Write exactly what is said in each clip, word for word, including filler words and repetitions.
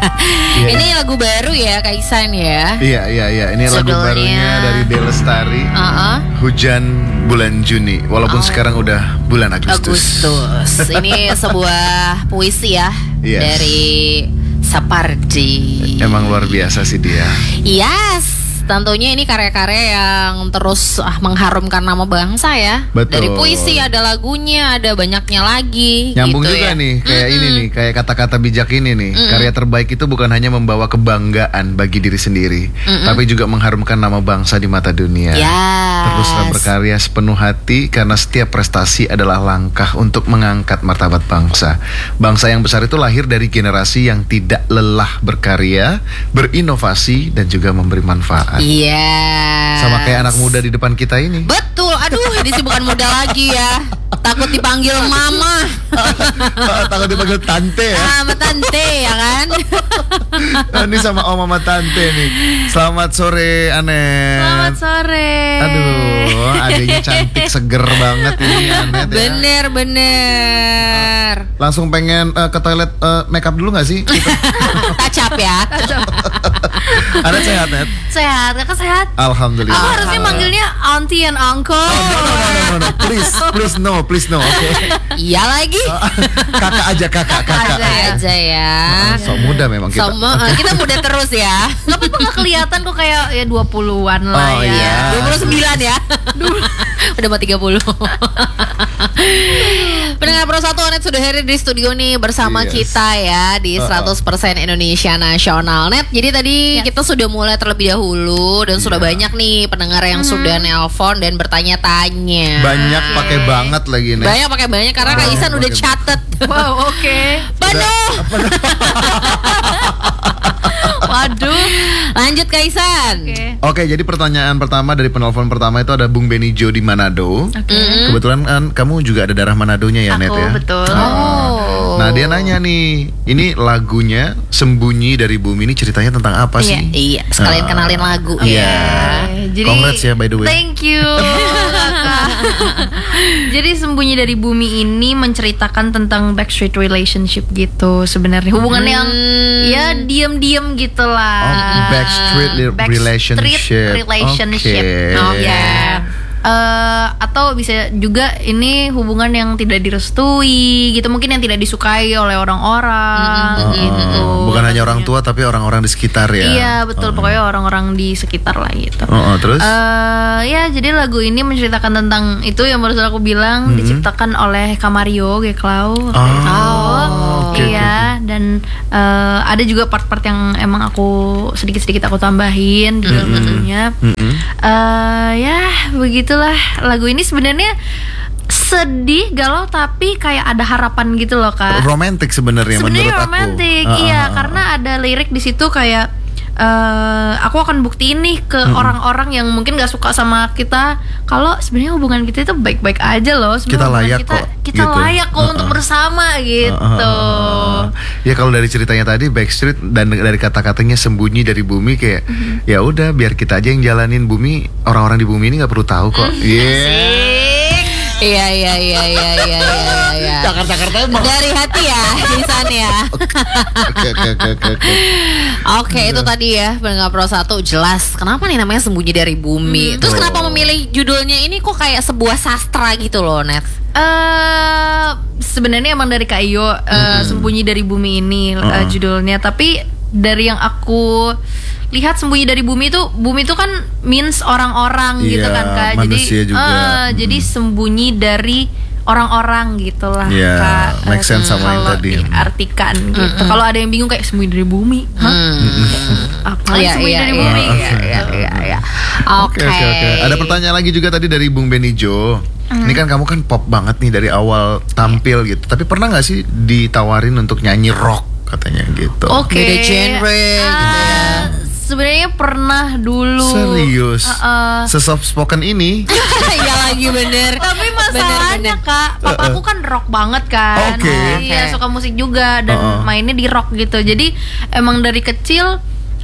Yeah. Ini lagu baru ya Kak Ihsan ya. Iya iya iya. Ini lagu Judulnya... barunya dari Dewi Lestari. uh-uh. Hujan bulan Juni. Walaupun oh. sekarang udah bulan Agustus. Agustus. Ini sebuah puisi ya. Yes. Dari Sapardi. Emang luar biasa sih dia. Yes. Tentunya ini karya-karya yang terus ah, mengharumkan nama bangsa ya. Betul. Dari puisi ada lagunya, ada banyaknya lagi. Nyambung gitu juga ya. nih, kayak mm-hmm. ini nih, kayak kata-kata bijak ini nih. Mm-hmm. Karya terbaik itu bukan hanya membawa kebanggaan bagi diri sendiri, mm-hmm. tapi juga mengharumkan nama bangsa di mata dunia. Yes. Teruslah berkarya sepenuh hati karena setiap prestasi adalah langkah untuk mengangkat martabat bangsa. Bangsa yang besar itu lahir dari generasi yang tidak lelah berkarya, berinovasi dan juga memberi manfaat. Iya. Yes. Sama kayak anak muda di depan kita ini. Betul. Aduh, ini sih bukan muda lagi ya. Takut dipanggil mama. Takut dipanggil tante ya. Ah, sama tante ya kan. Ini sama om sama tante nih. Selamat sore Anet. Selamat sore. Aduh, adiknya cantik seger banget ini Anet ya. Bener bener. Langsung pengen uh, ke toilet uh, make up dulu gak sih? Touch up ya. Anet sehat Net? Sehat, kakak sehat. Alhamdulillah. Aku harusnya manggilnya auntie and uncle. Oh, no, no, no, no, no. Please, please no, please no. Oke. Okay. Iya lagi. Kakak aja, kakak, kakak. Kakak aja, aja ya. So muda memang kita. So, uh, kita muda terus ya. Gak apa-apa, gak kelihatan kok kayak ya dua puluhan lah oh, ya. Iya. dua puluh sembilan ya. Udah mau tiga puluh. Pendengar Pro satu Net sudah hadir di studio nih bersama yes. kita ya di seratus persen Indonesia Nasional Net. Jadi tadi yes. kita sudah mulai terlebih dahulu dan yeah. sudah banyak nih pendengar yang hmm. sudah nelpon dan bertanya-tanya. Banyak pakai banget lagi nih. Banyak pakai banyak karena oh, Kak Ihsan udah catet. Wow, oke. Okay. Penuh. Waduh. Lanjut Kak Ihsan. Oke, okay. okay, jadi pertanyaan pertama dari penelpon pertama itu ada Bung Benijo di Manado. Okay. Kebetulan kan kamu juga ada darah Manadonya ya, Aku, Net ya. Betul. Oh. Nah, dia nanya nih, ini lagunya Sembunyi dari Bumi ini ceritanya tentang apa sih? Iya, iya. Sekalian uh, kenalin lagu iya. ya. Jadi, congrats ya by the way. Thank you. Jadi Sembunyi dari Bumi ini menceritakan tentang backstreet relationship gitu sebenarnya. Hubungan hmm. yang ya diam-diam gitulah. Oh, backstreet relationship. Backstreet relationship. Okay. Oh ya. Yeah. Uh, atau bisa juga ini hubungan yang tidak direstui gitu, mungkin yang tidak disukai oleh orang-orang mm-hmm. gitu. Uh, bukan hanya orang tua tapi orang-orang di sekitar ya. Iya betul, uh. pokoknya orang-orang di sekitar lah gitu. Uh, uh, terus? Uh, ya jadi lagu ini menceritakan tentang itu yang baru aku bilang mm-hmm. diciptakan oleh Kamario Geklau. Oh, oh okay, iya okay. Dan uh, ada juga part-part yang emang aku sedikit-sedikit aku tambahin di dalam lagunya. Mm-hmm. Mm-hmm. Uh, ya begitu. Itulah lagu ini sebenarnya sedih, galau tapi kayak ada harapan gitu loh Kak. Romantis sebenarnya menurut aku. Sebenarnya romantis, uh, iya uh, uh, karena ada lirik di situ kayak uh, aku akan buktiin nih ke hmm. orang-orang yang mungkin gak suka sama kita kalau sebenarnya hubungan kita itu baik-baik aja loh. Kita layak kita, kok. Kita gitu. layak kok uh, uh. untuk bersama gitu. Uh, uh, uh. Ya kalau dari ceritanya tadi Backstreet dan dari kata-katanya Sembunyi dari Bumi kayak uh-huh. ya udah biar kita aja yang jalanin bumi, orang-orang di bumi ini nggak perlu tahu kok. Iya. Yeah. Iya iya iya iya iya iya. Jakarta-Jakarta emang. Dari hati ya di sana ya. Oke oke oke oke. Oke, itu tadi ya pendengar Pro satu jelas kenapa nih namanya Sembunyi dari Bumi. Hmm. Terus kenapa memilih judulnya ini kok kayak sebuah sastra gitu loh, Net? Eh uh, sebenarnya emang dari Kak Iyo uh, hmm. Sembunyi dari Bumi ini uh, uh. judulnya, tapi dari yang aku lihat Sembunyi dari Bumi itu, bumi itu kan means orang-orang yeah, gitu kan Kak. Jadi juga. Uh, hmm. jadi sembunyi dari orang-orang gitulah yeah, Kak. Make sense uh, sama yang tadi. Diartikan gitu. Mm-hmm. Kalau ada yang bingung kayak Sembunyi dari Bumi, hah? Mm-hmm. Apa iya, Sembunyi iya, dari iya, Bumi? Iya iya iya iya. Oke. Oke oke. Ada pertanyaan lagi juga tadi dari Bung Benijo. Mm. Ini kan kamu kan pop banget nih dari awal tampil gitu. Tapi pernah nggak sih ditawarin untuk nyanyi rock katanya gitu? Oke. Okay. Beda genre uh, gitu ya. Sebenarnya pernah dulu. Serius? Uh, uh. Se-soft spoken ini? Iya lagi bener. Tapi masalahnya bener, bener. Kak, papaku kan rock banget kan. Oke. Okay. Iya, suka musik juga dan uh-uh. mainnya di rock gitu. Jadi emang dari kecil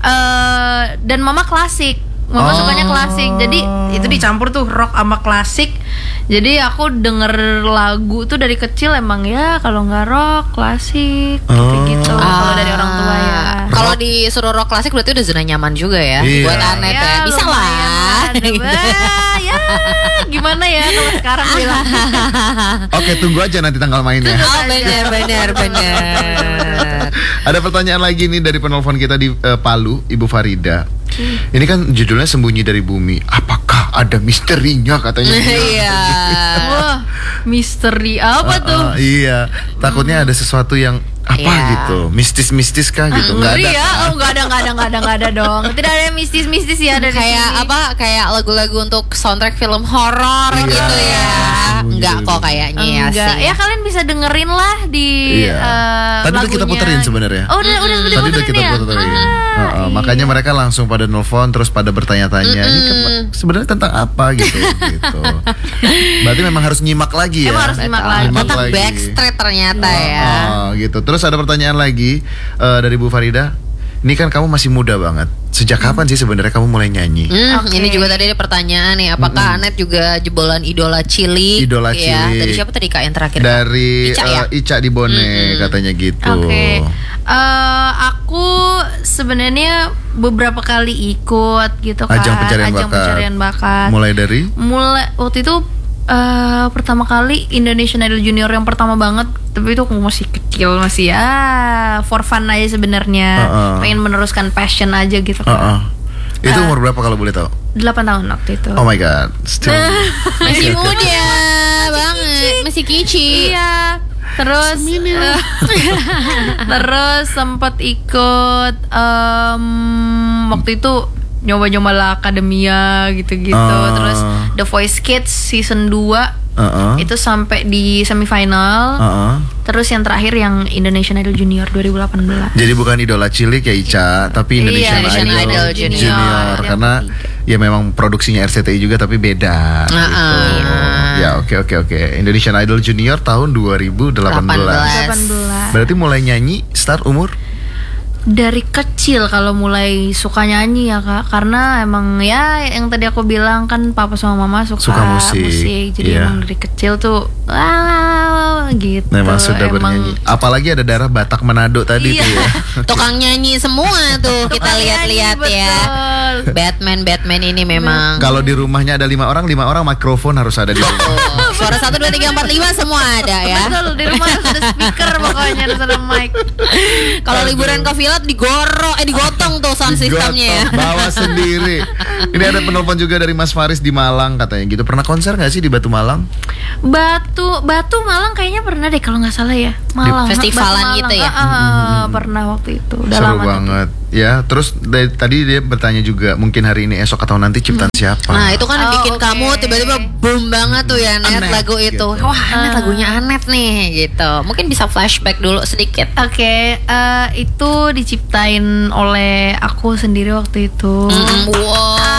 uh, dan mama klasik. Mama oh. sukanya klasik. Jadi itu dicampur tuh rock sama klasik. Jadi aku denger lagu tuh dari kecil emang ya kalau nggak rock klasik gitu-gitu. Oh. Kalau dari orang tua ya. disuruh rock klasik berarti udah zona nyaman juga ya Iya. buat Anet ya. Bisa lah. Wah, ya gimana ya kalau sekarang bilang. Oke, tunggu aja nanti tanggal mainnya. Oh benar benar benar. Ada pertanyaan lagi nih dari penelpon kita di eh, Palu, Ibu Farida. Ini kan judulnya Sembunyi dari Bumi. Apakah ada misterinya katanya? Iya. Wah, misteri apa Ah, tuh? ah, iya, takutnya ada sesuatu yang apa Iya. gitu, mistis-mistis kah gitu? Nggak Ngeri ada. ya? Oh, nggak ada, nggak ada, nggak ada, nggak ada dong. Tidak ada yang mistis-mistis ya dari Kayak sini. apa? Kayak lagu-lagu untuk soundtrack film horor Iya. gitu ya. Sembunyi Enggak dari kok Bumi. kayaknya ya Enggak. sih. Ya kalian bisa dengerin lah di Iya. eh, Tadi udah kita lagunya. puterin sebenarnya. Oh, udah, udah, udah Tadi udah puterin kita ya? puterin. Ah, Heeh, iya. Makanya mereka langsung pada nelfon terus pada bertanya-tanya, ini ke- sebenarnya tentang apa gitu gitu. Berarti memang harus nyimak lagi ya. Emang harus nyimak lagi. Nyimak Tentang lagi. Backstreet ternyata ya. Oh, gitu. Terus ada pertanyaan lagi eh, dari Bu Farida. Ini kan kamu masih muda banget. Sejak kapan sih sebenarnya kamu mulai nyanyi? Hmm, Oke. Ini juga tadi ada pertanyaan nih, apakah Anet juga jebolan idola cilik? Idola ya? cilik. Dari siapa tadi Kak yang terakhir? Kak? Dari Ica ya? eh, Ica di Bone katanya gitu. Oke, Eh, aku sebenarnya beberapa kali ikut gitu kan, Ajang pencarian bakat. pencarian bakat. Mulai dari Mulai waktu itu eh, pertama kali Indonesian Idol Junior yang pertama banget, tapi itu aku masih kecil, masih ya for fun aja sebenarnya, Uh-uh. pengen meneruskan passion aja gitu kan. Heeh. Itu umur berapa kalau boleh tahu? delapan tahun waktu itu. Oh my god, still Masih muda banget, masih kici. Iya. Terus eh, terus sempat ikut em, waktu itu nyoba-nyoba La Academia gitu-gitu. Ah. Terus The Voice Kids season dua Heeh. itu sampai di semifinal. Heeh. Terus yang terakhir yang Indonesian Idol Junior dua ribu delapan belas. Jadi bukan idola cilik ya Ica, tapi Indonesian, Iya, Indonesian Idol, Idol Junior, Junior. karena ya memang produksinya R C T I juga tapi beda. gitu. Uh-uh. Ya oke oke oke. Indonesian Idol Junior tahun dua ribu delapan belas. delapan belas. Berarti mulai nyanyi start umur? Dari kecil kalau mulai suka nyanyi ya Kak, karena emang ya yang tadi aku bilang kan papa sama mama suka, Suka musik, jadi iya. emang dari kecil tuh wah gitu. Memang sudah Emang bernyanyi. Apalagi ada darah Batak Manado tadi Iya. tuh ya. Tukang nyanyi semua tuh kita Tukang lihat-lihat nyanyi, ya. betul. Batman Batman ini memang. Kalau di rumahnya ada lima orang, lima orang mikrofon harus ada di rumah. Oh, suara satu dua tiga empat lima semua ada ya. Betul, di rumah harus ada speaker pokoknya, harus ada mic. Kalau liburan ke villa digorok eh digotong tuh sound systemnya ya. Digotong, bawa sendiri. Ini ada penelpon juga dari Mas Faris di Malang katanya gitu. Pernah konser nggak sih di Batu Malang? Batu Batu Malang kayaknya pernah deh kalau nggak salah ya. Malang. Festivalan Batu gitu ya? Ah, ah, pernah waktu itu. Udah Seru lama banget. Ya, terus dari, tadi dia bertanya juga mungkin hari ini, esok atau nanti ciptaan siapa? Nah itu kan yang Oh, bikin oke. kamu tiba-tiba boom banget tuh ya Net Anet, lagu itu. gitu. Wah Anet lagunya Anet nih gitu. Mungkin bisa flashback dulu sedikit. Oke, eh, itu diciptain oleh aku sendiri waktu itu. Mm, wow.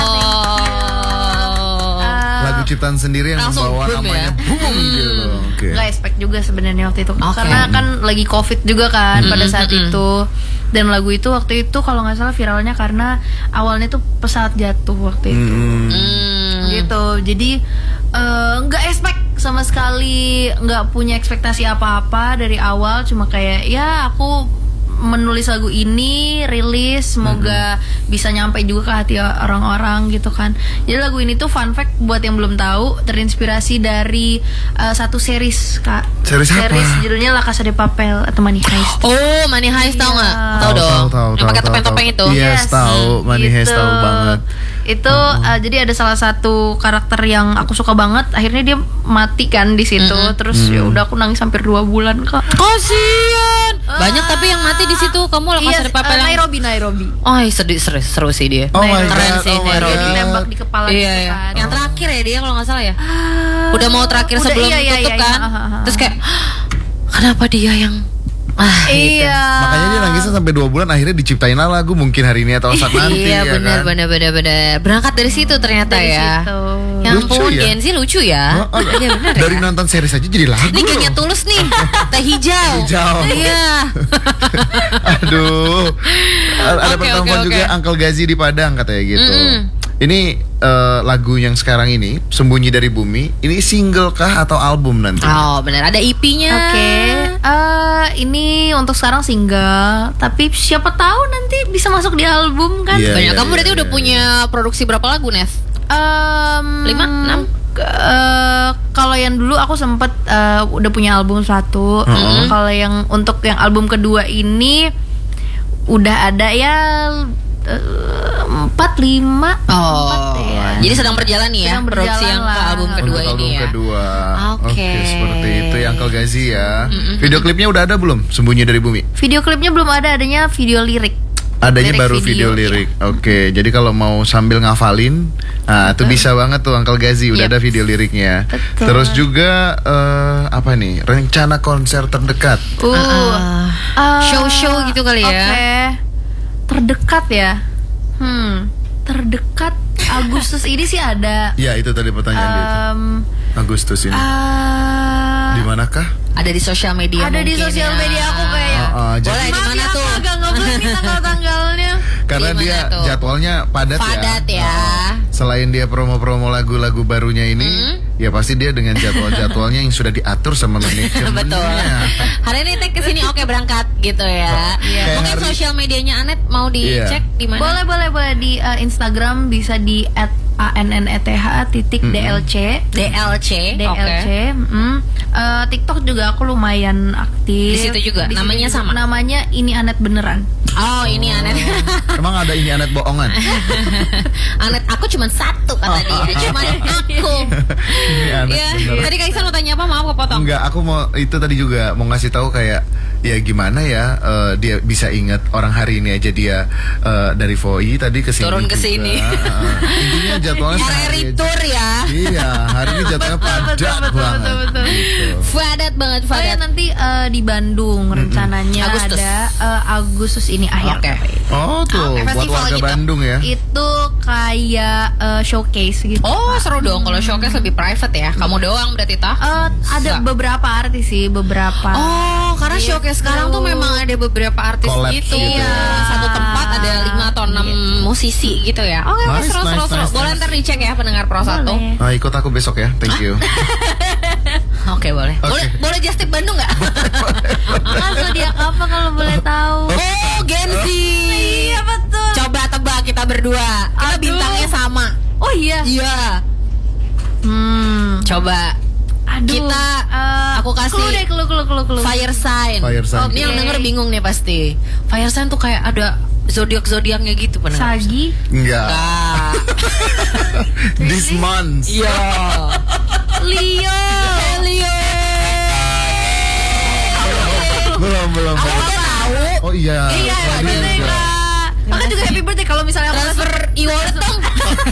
Eh, Lagu ciptaan sendiri yang Langsung membawa boom namanya ya? boom gitu. Oke. nggak expect juga sebenarnya waktu itu, Oke. karena kan lagi covid juga kan Mm-mm, pada saat mm-mm. itu. Dan lagu itu waktu itu kalau nggak salah viralnya karena awalnya tuh pesawat jatuh waktu itu. Hmm. Hmm. Gitu, jadi eh, nggak expect sama sekali, nggak punya ekspektasi apa-apa dari awal, cuma kayak ya aku menulis lagu ini, rilis, semoga bisa nyampe juga ke hati orang-orang gitu kan. Jadi lagu ini tuh fun fact buat yang belum tahu, terinspirasi dari eh, satu series Kak. Series apa? judulnya La Casa de Papel atau Money Heist. Oh Money Heist tahu nggak? Iya. Tahu dong. tahu, Yang pakai tahu, topeng-topeng tahu. itu. Yes, tahu. Money Heist tahu banget. Itu eh, jadi ada salah satu karakter yang aku suka banget, akhirnya dia mati kan di situ. Terus ya udah aku nangis hampir dua bulan Kak. Kasian. Banyak tapi yang mati di situ. Kamu La Casa de Papel eh, yang- Nairobi Nairobi. Oh sedih seru, seru sih dia. Oh my Keren God, sih oh my Nairobi. God. Ditembak di kepala Iya, gitu iya. kan. Yang terakhir ya dia kalau nggak salah ya. Udah mau terakhir Udah, sebelum iya, iya, tutup iya, kan. iya. Ah, ah, ah. Terus kayak kenapa dia yang ah gitu. Iya. Makanya dia nangisnya sampai dua bulan, akhirnya diciptain lah lagu mungkin hari ini atau saat nanti. Iya ya benar kan? benar benar benar. Berangkat dari situ ternyata Dari ya. situ. Ya Lucu ampun, ya? Genzi lucu ya. Oh, oh, Iya benar ya. dari nonton series aja jadi lagu. Ini gengnya loh. tulus nih. Teh hijau. Hijau. Iya. Aduh. Ada Oke, pertemuan oke, juga oke. Uncle Gazi di Padang katanya gitu. Mm-mm. Ini eh, lagu yang sekarang ini Sembunyi dari Bumi, ini single kah atau album nanti? Oh benar ada I P-nya. Oke, Eh, ini untuk sekarang single, tapi siapa tahu nanti bisa masuk di album kan? Iya, Banyak. iya, Kamu iya, berarti iya, udah iya. punya produksi berapa lagu, Nes? Em, Lima, enam? eh, kalau yang dulu aku sempet eh, udah punya album satu. Mm-hmm. Kalau yang untuk yang album kedua ini udah ada ya eh, empat lima. Oh, Empat ya. jadi sedang berjalan nih ya Sedang produksi berjalan yang ke lah. album kedua Untuk ini album ya. kedua. Oke. Seperti itu ya Uncle Gazi ya. Video klipnya udah ada belum? Sembunyi dari Bumi. Video klipnya belum ada, adanya video lirik. Adanya Lirik baru video, video, lirik. Oke, jadi kalau mau sambil ngafalin, nah itu bisa banget tuh Uncle Gazi udah Yep. ada video liriknya. Betul. Terus juga eh, apa nih? Rencana konser terdekat. Uh, Ah, uh, show-show gitu kali ya. Oke. Terdekat ya. Hmm, terdekat Agustus ini sih ada. Ya, itu tadi pertanyaan dia. itu. Em, Agustus ini. ah, Di manakah? Ada di sosial media. ada di mungkin sosial ya. media aku kayaknya. Ah, ah, jadi- Boleh di Maaf mana ya, tuh? aku agak ngeblank nih tanggal-tanggalnya. Karena Di dia mana tuh? jadwalnya padat, Padat ya. Ah, Selain dia promo-promo lagu-lagu barunya ini, Hmm. ya pasti dia dengan jadwal-jadwalnya yang sudah diatur sama manajemennya. Betul. Hari ini tag kesini oke berangkat gitu ya. Iya. Kayak Mungkin hari- sosial medianya Anet mau dicek Iya. di mana? Boleh boleh boleh di uh, Instagram bisa di at a n n e t h titik d l c. D L C. D L C, mm. Eh, TikTok juga aku lumayan aktif. Di situ juga? Di situ Namanya juga. sama? Namanya ini Anet beneran. Oh, ini Anet. Emang ada ini Anet bohongan? Anet aku cuma satu kata dia. Cuma aku. Ini Anet Ya, beneran. tadi Kaisan mau tanya apa? Maaf kepotong. Enggak, aku mau itu tadi juga mau ngasih tahu kayak ya gimana ya eh, dia bisa ingat orang hari ini aja dia eh, dari V O I tadi ke sini. Turun ke juga. sini. Eh, intinya jadwalnya sehari Area aja. tour ya. Iya, hari ini jadwalnya Betul, padat betul, betul, banget. betul, betul. Gitu. Padat banget, Oh ya padat. nanti eh, di Bandung rencananya Agustus. ada eh, Agustus ini akhir. Oke. Oh tuh, Oke, buat festival warga gitu. Bandung ya. Itu kayak eh, showcase gitu. Oh, seru dong kalau showcase lebih private ya. Kamu doang berarti tah? Eh, ada Bisa. beberapa artis sih, beberapa. Oh, karena Gitu. showcase sekarang tuh memang ada beberapa artis Collab gitu. gitu Iya. ya. Satu tempat ada lima atau enam musisi gitu ya. Oke, oke, Nice, seru, nice, seru, seru. nice, Boleh nice. ntar dicek ya pendengar Pro satu. Boleh. Nah, ikut aku besok ya. Thank you. Oke, boleh. Oke. Boleh, boleh just tip Bandung nggak? Ah, zodiak apa kalau boleh tahu? Oh, Gen Z. Iya betul. Coba tebak kita berdua. Kita Aduh. bintangnya sama. Oh iya. Iya. Hmm. Coba Aduh. Kita, eh, aku kasih clue deh, clue, clue, clue, clue. fire sign. Fire sign. Ini yang Oke. denger bingung nih pasti. Fire sign tuh kayak ada zodiak-zodiaknya gitu pendengar. Sagi. Enggak. Ah. This month. Iya. Leo. Leo. Belum, belum. Aku udah tahu. Oh iya. Iya, Sorry, bener enggak. kan?